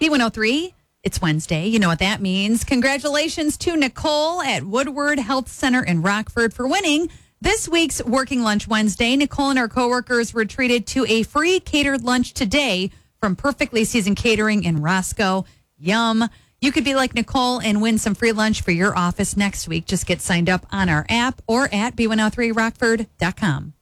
B103, it's Wednesday. You know what that means. Congratulations to Nicole at Woodward Health Center in Rockford for winning this week's Working Lunch Wednesday. Nicole and her coworkers were treated to a free catered lunch today from Perfectly Seasoned Catering in Roscoe. Yum. You could be like Nicole and win some free lunch for your office next week. Just get signed up on our app or at b103rockford.com.